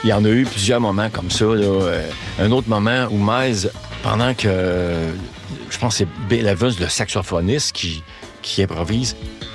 Il y en a eu plusieurs moments comme ça. Là. Un autre moment où Miles, pendant que... je pense que c'est Bill Evans, le saxophoniste, qui improvise,